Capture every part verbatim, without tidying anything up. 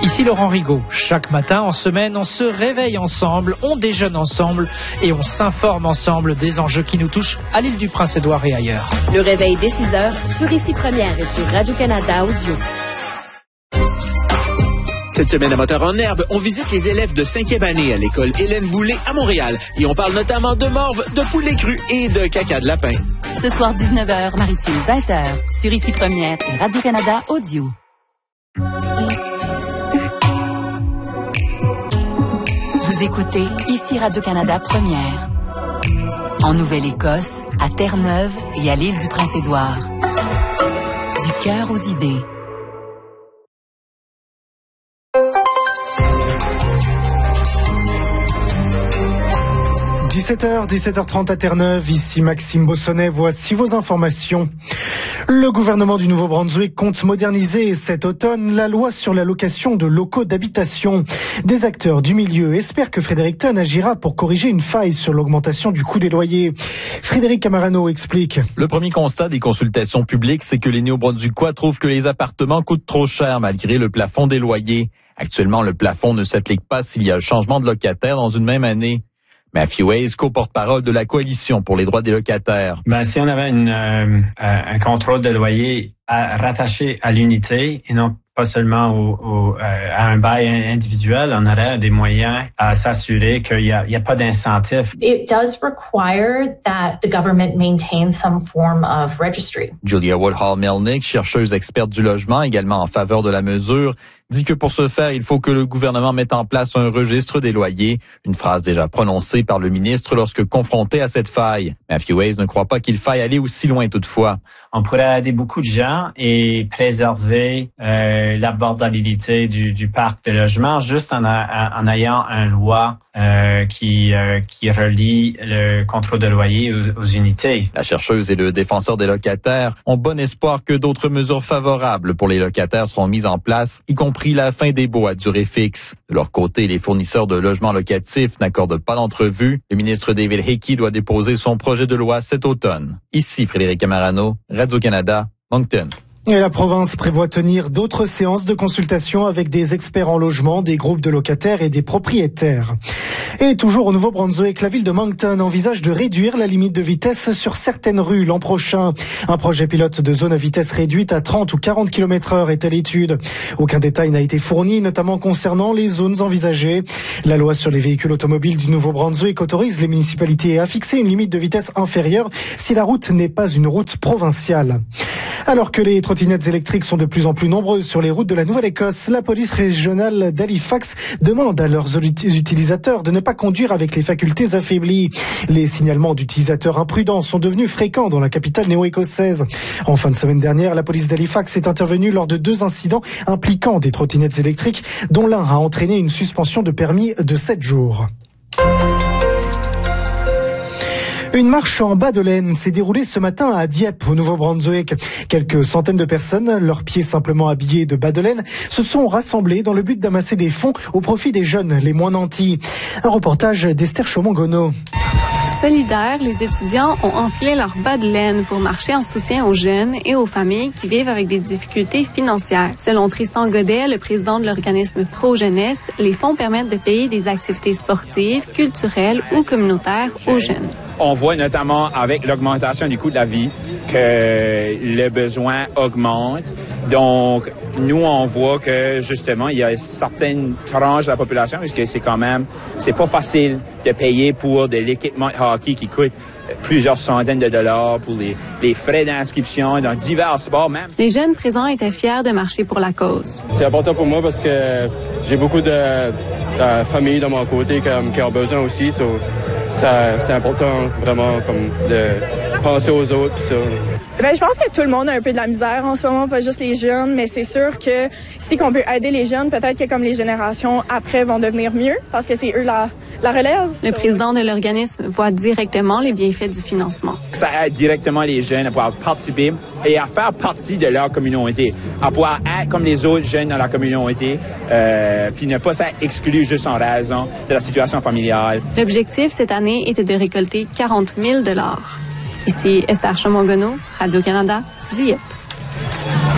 Ici Laurent Rigaud. Chaque matin, en semaine, on se réveille ensemble, on déjeune ensemble et on s'informe ensemble des enjeux qui nous touchent à l'île du Prince-Édouard et ailleurs. Le réveil dès six heures sur Ici Première et sur Radio-Canada Audio. Cette semaine à Moteur en Herbe, on visite les élèves de cinquième année à l'école Hélène Boulay à Montréal. Et on parle notamment de morve, de poulet cru et de caca de lapin. Ce soir, dix-neuf heures, Maritime, vingt heures, sur Ici Première et Radio-Canada Audio. Vous écoutez Ici Radio-Canada Première. En Nouvelle-Écosse, à Terre-Neuve et à l'île du Prince-Édouard. Du cœur aux idées. dix-sept heures, dix-sept heures trente à Terre-Neuve, ici Maxime Bossonnet, voici vos informations. Le gouvernement du Nouveau-Brunswick compte moderniser cet automne la loi sur la location de locaux d'habitation. Des acteurs du milieu espèrent que Fredericton agira pour corriger une faille sur l'augmentation du coût des loyers. Frédéric Camarano explique. Le premier constat des consultations publiques, c'est que les Néo-Brunswickois trouvent que les appartements coûtent trop cher malgré le plafond des loyers. Actuellement, le plafond ne s'applique pas s'il y a un changement de locataire dans une même année. Matthew Hayes, co-porte-parole de la Coalition pour les droits des locataires. Ben, si on avait une, euh, un contrôle de loyer à, rattaché à l'unité et non pas seulement au, au, à un bail individuel, on aurait des moyens à s'assurer qu'il n'y a, il y a pas d'incentif. It does require that the government maintain some form of registry. Julia Woodhall-Melnick, chercheuse experte du logement, également en faveur de la mesure, dit que pour ce faire, il faut que le gouvernement mette en place un registre des loyers, une phrase déjà prononcée par le ministre lorsque confronté à cette faille. Matthew Hayes ne croit pas qu'il faille aller aussi loin toutefois. On pourrait aider beaucoup de gens et préserver euh, l'abordabilité du, du parc de logement juste en, a, en ayant une loi euh, qui, euh, qui relie le contrôle de loyer aux, aux unités. La chercheuse et le défenseur des locataires ont bon espoir que d'autres mesures favorables pour les locataires seront mises en place, y compris la fin des baux à durée fixe. De leur côté, les fournisseurs de logements locatifs n'accordent pas d'entrevue. Le ministre David Hickey doit déposer son projet de loi cet automne. Ici Frédéric Camarano, Radio-Canada, Moncton. Et la province prévoit tenir d'autres séances de consultation avec des experts en logement, des groupes de locataires et des propriétaires. Et toujours au Nouveau-Brunswick, la ville de Moncton envisage de réduire la limite de vitesse sur certaines rues l'an prochain. Un projet pilote de zone à vitesse réduite à trente ou quarante kilomètres heure est à l'étude. Aucun détail n'a été fourni, notamment concernant les zones envisagées. La loi sur les véhicules automobiles du Nouveau-Brunswick autorise les municipalités à fixer une limite de vitesse inférieure si la route n'est pas une route provinciale. Alors que les trottinettes électriques sont de plus en plus nombreuses sur les routes de la Nouvelle-Écosse, la police régionale d'Halifax demande à leurs utilisateurs de ne pas conduire avec les facultés affaiblies. Les signalements d'utilisateurs imprudents sont devenus fréquents dans la capitale néo-écossaise. En fin de semaine dernière, la police d'Halifax est intervenue lors de deux incidents impliquant des trottinettes électriques, dont l'un a entraîné une suspension de permis de sept jours. Une marche en bas de laine s'est déroulée ce matin à Dieppe, au Nouveau-Brunswick. Quelques centaines de personnes, leurs pieds simplement habillés de bas de laine, se sont rassemblés dans le but d'amasser des fonds au profit des jeunes les moins nantis. Un reportage d'Esther Chaumont-Gonneau. Solidaires, les étudiants ont enfilé leurs bas de laine pour marcher en soutien aux jeunes et aux familles qui vivent avec des difficultés financières. Selon Tristan Godet, le président de l'organisme Pro-Jeunesse, les fonds permettent de payer des activités sportives, culturelles ou communautaires aux jeunes. On voit notamment avec l'augmentation du coût de la vie que le besoin augmente. Donc, nous, on voit que, justement, il y a certaines tranches de la population, puisque c'est quand même, c'est pas facile de payer pour de l'équipement de hockey qui coûte plusieurs centaines de dollars, pour les, les frais d'inscription dans divers sports même. Les jeunes présents étaient fiers de marcher pour la cause. C'est important pour moi parce que j'ai beaucoup de, de familles de mon côté qui, qui ont besoin aussi. So, ça, c'est important vraiment comme de penser aux autres. Pis ça. Ben, je pense que tout le monde a un peu de la misère en ce moment, pas juste les jeunes, mais c'est sûr que si qu'on peut aider les jeunes, peut-être que comme les générations après vont devenir mieux, parce que c'est eux la, la relève. Le président de l'organisme voit directement les bienfaits du financement. Ça aide directement les jeunes à pouvoir participer et à faire partie de leur communauté, à pouvoir être comme les autres jeunes dans la communauté, euh, puis ne pas s'être exclus juste en raison de la situation familiale. L'objectif cette année était de récolter quarante mille dollars. Ici Esther Chaumont-Gonneau, Radio-Canada, Dieppe.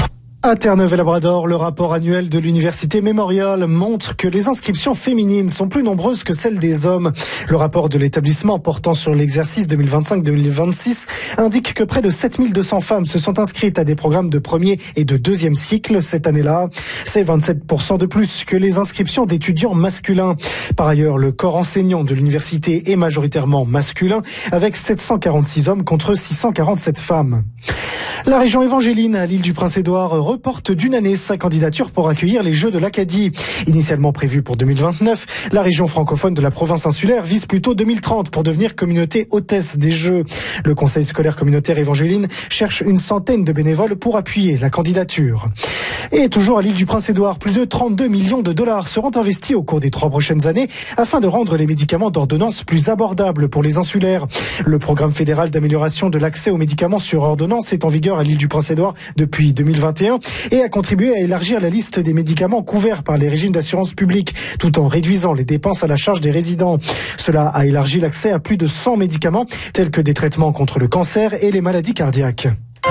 À Terre-Neuve et Labrador, le rapport annuel de l'Université Memorial montre que les inscriptions féminines sont plus nombreuses que celles des hommes. Le rapport de l'établissement portant sur l'exercice deux mille vingt-cinq deux mille vingt-six indique que près de sept mille deux cents femmes se sont inscrites à des programmes de premier et de deuxième cycle cette année-là. C'est vingt-sept pour cent de plus que les inscriptions d'étudiants masculins. Par ailleurs, le corps enseignant de l'université est majoritairement masculin, avec sept cent quarante-six hommes contre six cent quarante-sept femmes. La région évangéline à l'île du Prince-Édouard reporte d'une année sa candidature pour accueillir les Jeux de l'Acadie. Initialement prévu pour deux mille vingt-neuf, la région francophone de la province insulaire vise plutôt deux mille trente pour devenir communauté hôtesse des Jeux. Le conseil scolaire communautaire évangéline cherche une centaine de bénévoles pour appuyer la candidature. Et toujours à l'île du Prince-Édouard, plus de trente-deux millions de dollars seront investis au cours des trois prochaines années afin de rendre les médicaments d'ordonnance plus abordables pour les insulaires. Le programme fédéral d'amélioration de l'accès aux médicaments sur ordonnance est en vigueur à l'île du Prince-Édouard depuis deux mille vingt et un et a contribué à élargir la liste des médicaments couverts par les régimes d'assurance publique tout en réduisant les dépenses à la charge des résidents. Cela a élargi l'accès à plus de cent médicaments tels que des traitements contre le cancer et les maladies cardiaques.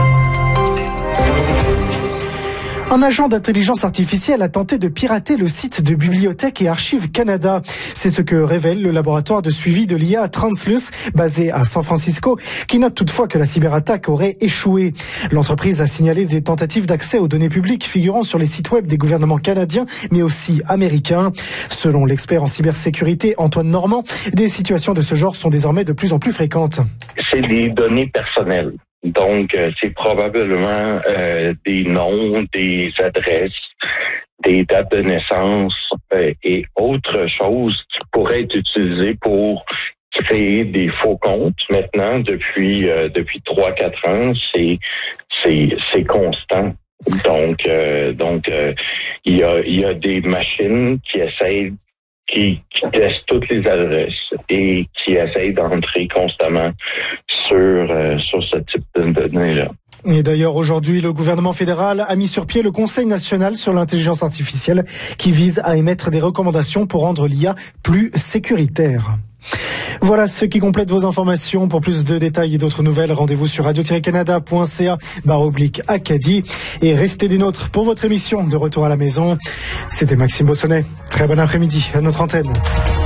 Un agent d'intelligence artificielle a tenté de pirater le site de Bibliothèque et Archives Canada. C'est ce que révèle le laboratoire de suivi de l'I A Transluce, basé à San Francisco, qui note toutefois que la cyberattaque aurait échoué. L'entreprise a signalé des tentatives d'accès aux données publiques figurant sur les sites web des gouvernements canadiens, mais aussi américains. Selon l'expert en cybersécurité Antoine Normand, des situations de ce genre sont désormais de plus en plus fréquentes. C'est des données personnelles. Donc, euh, c'est probablement euh, des noms, des adresses, des dates de naissance euh, et autres choses qui pourraient être utilisées pour créer des faux comptes. Maintenant, depuis euh, depuis trois quatre ans, c'est c'est c'est constant. Donc euh, donc euh, il y a il y a des machines qui essayent qui, qui testent toutes les adresses et qui essayent d'entrer constamment sur euh, sur ce type de données-là. Et d'ailleurs, aujourd'hui, le gouvernement fédéral a mis sur pied le Conseil national sur l'intelligence artificielle qui vise à émettre des recommandations pour rendre l'I A plus sécuritaire. Voilà ce qui complète vos informations. Pour plus de détails et d'autres nouvelles, rendez-vous sur radio tiret canada point c a barre oblique Acadie et restez des nôtres pour votre émission de Retour à la maison. C'était Maxime Bossonnet. Très bon après-midi à notre antenne.